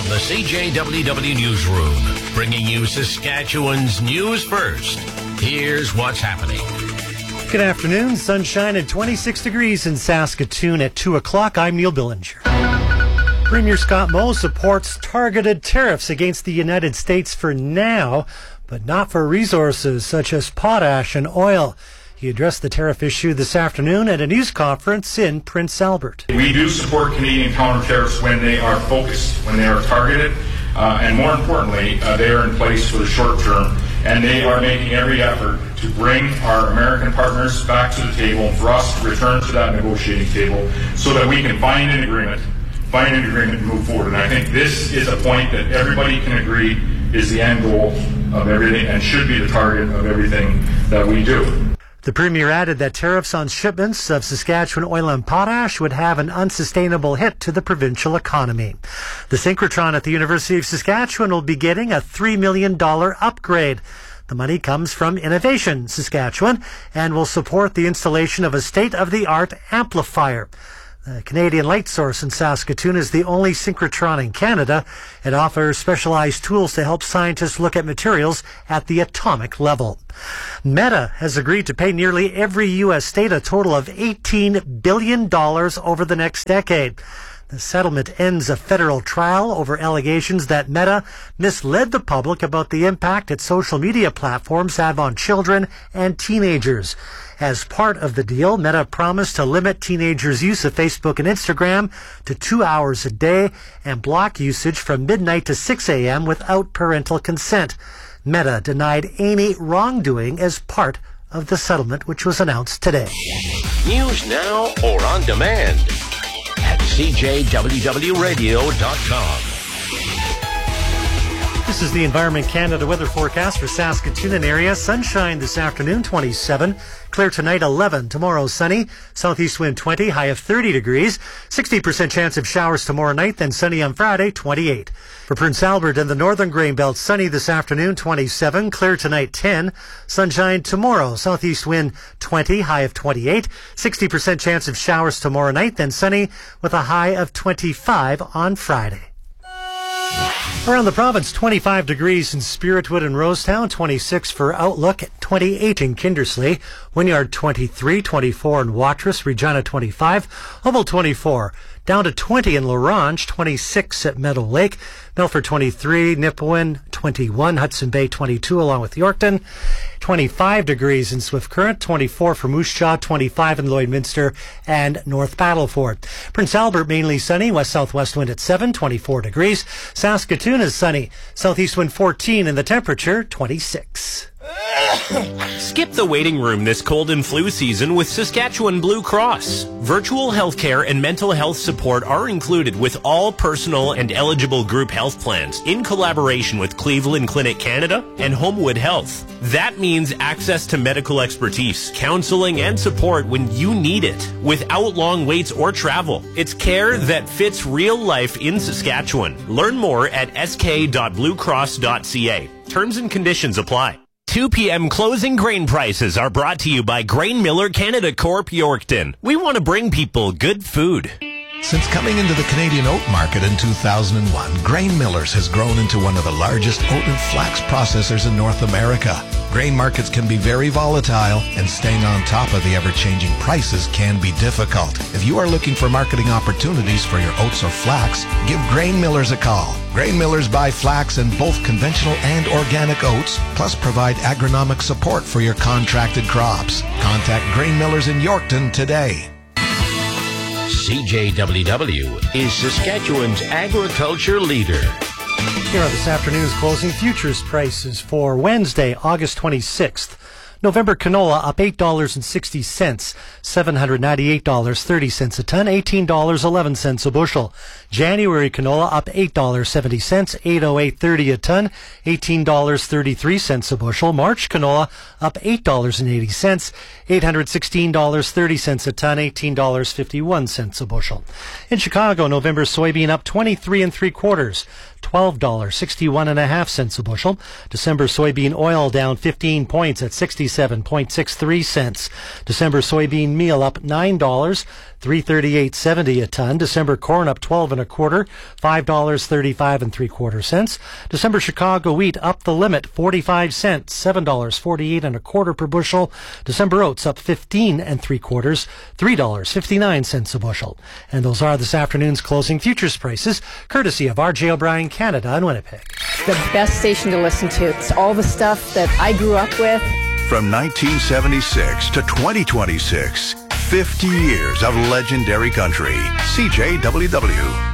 From the CJWW Newsroom, bringing you Saskatchewan's news first. Here's what's happening. Good afternoon. Sunshine and 26 degrees in Saskatoon at 2 o'clock. I'm Neil Billinger. Premier Scott Moe supports targeted tariffs against the United States for now, but not for resources such as potash and oil. He addressed the tariff issue this afternoon at a news conference in Prince Albert. We do support Canadian counter tariffs when they are focused, when they are targeted, and more importantly, they are in place for the short term, and they are making every effort to bring our American partners back to the table and for us to return to that negotiating table so that we can find an agreement and move forward. And I think this is a point that everybody can agree is the end goal of everything and should be the target of everything that we do. The Premier added that tariffs on shipments of Saskatchewan oil and potash would have an unsustainable hit to the provincial economy. The synchrotron at the University of Saskatchewan will be getting a $3 million upgrade. The money comes from Innovation Saskatchewan and will support the installation of a state-of-the-art amplifier. The Canadian Light Source in Saskatoon is the only synchrotron in Canada. It offers specialized tools to help scientists look at materials at the atomic level. Meta has agreed to pay nearly every U.S. state a total of $18 billion over the next decade. The settlement ends a federal trial over allegations that Meta misled the public about the impact its social media platforms have on children and teenagers. As part of the deal, Meta promised to limit teenagers' use of Facebook and Instagram to 2 hours a day and block usage from midnight to 6 a.m. without parental consent. Meta denied any wrongdoing as part of the settlement, which was announced today. News now or on demand at CJWWRadio.com. This is the Environment Canada weather forecast for Saskatoon and area. Sunshine this afternoon, 27. Clear tonight, 11. Tomorrow, sunny. Southeast wind, 20. High of 30 degrees. 60% chance of showers tomorrow night, then sunny on Friday, 28. For Prince Albert and the Northern Grain Belt, sunny this afternoon, 27. Clear tonight, 10. Sunshine tomorrow. Southeast wind, 20. High of 28. 60% chance of showers tomorrow night, then sunny with a high of 25 on Friday. Around the province, 25 degrees in Spiritwood and Rosetown, 26 for Outlook, 28 in Kindersley, Wynyard 23, 24 in Watrous, Regina 25, Hubbell 24, down to 20 in Larange, 26 at Meadow Lake, Milford 23, Nipawin 21, Hudson Bay 22 along with Yorkton, 25 degrees in Swift Current, 24 for Moose Jaw, 25 in Lloydminster and North Battleford. Prince Albert mainly sunny, west-southwest wind at 7, 24 degrees. Saskatoon is sunny, southeast wind 14 and the temperature 26. Skip the waiting room this cold and flu season with Saskatchewan Blue Cross. Virtual healthcare and mental health support are included with all personal and eligible group health plans in collaboration with Cleveland Clinic Canada and Homewood Health. That means access to medical expertise, counseling, and support when you need it without long waits or travel. It's care that fits real life in Saskatchewan. Learn more at sk.bluecross.ca. Terms and conditions apply. 2 p.m. closing grain prices are brought to you by Grain Miller Canada Corp. Yorkton. We want to bring people good food. Since coming into the Canadian oat market in 2001, Grain Millers has grown into one of the largest oat and flax processors in North America. Grain markets can be very volatile, and staying on top of the ever-changing prices can be difficult. If you are looking for marketing opportunities for your oats or flax, give Grain Millers a call. Grain Millers buy flax in both conventional and organic oats, plus provide agronomic support for your contracted crops. Contact Grain Millers in Yorkton today. CJWW is Saskatchewan's agriculture leader. Here are this afternoon's closing futures prices for Wednesday, August 26th. November canola up $8.60, $798.30 a ton, $18.11 a bushel. January canola up $8.70, $808.30 a ton, $18.33 a bushel. March canola up $8.80, $816.30 a ton, $18.51 a bushel. In Chicago, November soybean up 23 3/4, $12.61 a bushel. December soybean oil down 15 points at 67.63 cents. December soybean meal up $9, $338.70 a ton. December corn up 12 a quarter, $5.35 3/4. December Chicago wheat up the limit, 45 cents, $7.48 1/4 per bushel. December oats up 15 3/4, $3.59 a bushel. And those are this afternoon's closing futures prices, courtesy of R.J. O'Brien Canada in Winnipeg. The best station to listen to. It's all the stuff that I grew up with. From 1976 to 2026, 50 years of legendary country. CJWW.